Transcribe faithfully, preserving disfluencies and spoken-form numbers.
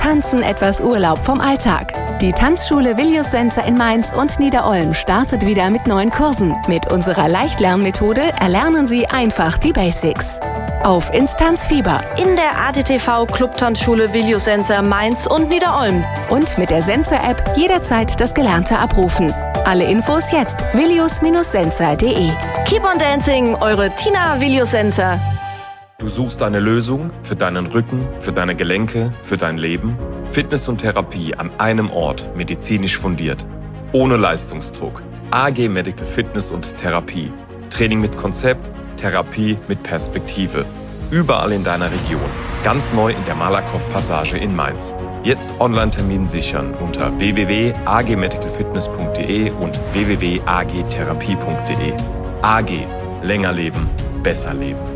Tanzen etwas Urlaub vom Alltag. Die Tanzschule Vilius Senzer in Mainz und Niederolm startet wieder mit neuen Kursen. Mit unserer Leichtlernmethode erlernen Sie einfach die Basics. Auf Instanzfieber in der A T T V Clubtanzschule Vilius Senzer Mainz und Niederolm. Und mit der Senzer-App jederzeit das Gelernte abrufen. Alle Infos jetzt vilius Senzer punkt de. Keep on dancing, eure Tina Vilius Senzer. Du suchst eine Lösung für deinen Rücken, für deine Gelenke, für dein Leben? Fitness und Therapie an einem Ort, medizinisch fundiert. Ohne Leistungsdruck. A G Medical Fitness und Therapie. Training mit Konzept, Therapie mit Perspektive. Überall in deiner Region. Ganz neu in der Malakow-Passage in Mainz. Jetzt Online-Termin sichern unter w w w punkt a g medical fitness punkt de und w w w punkt a g therapie punkt de. A G. Länger leben, besser leben.